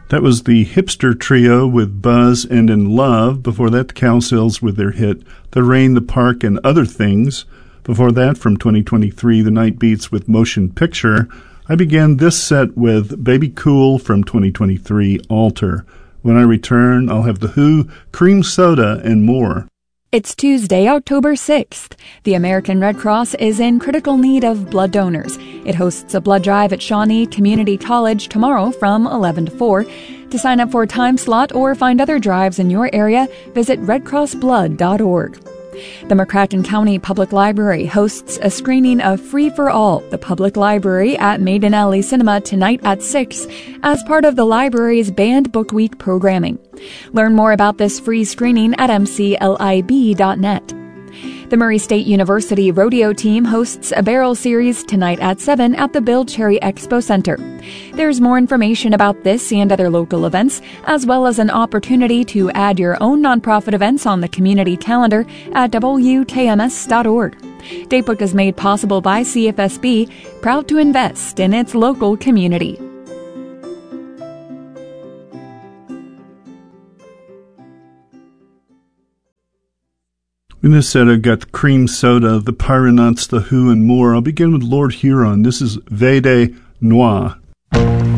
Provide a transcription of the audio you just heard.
That was the Hipster Trio with Buzz and In Love. Before that, the Cowsills with their hit The Rain, the Park, and Other Things. Before that, from 2023, the Night Beats with Motion Picture. I began this set with Baby Cool from 2023, Alter. When I return, I'll have The Who, Cream Soda, and more. It's Tuesday, October 6th. The American Red Cross is in critical need of blood donors. It hosts a blood drive at Shawnee Community College tomorrow from 11 to 4. To sign up for a time slot or find other drives in your area, visit redcrossblood.org. The McCracken County Public Library hosts a screening of Free for All, the public library at Maiden Alley Cinema tonight at 6 as part of the library's Banned Book Week programming. Learn more about this free screening at mclib.net. The Murray State University Rodeo Team hosts a barrel series tonight at 7 at the Bill Cherry Expo Center. There's more information about this and other local events, as well as an opportunity to add your own nonprofit events on the community calendar at wkms.org. Datebook is made possible by CFSB, proud to invest in its local community. In this set, I've got Cream Soda, the Pyronauts, The Who, and more. I'll begin with Lord Huron. This is Vede Noir.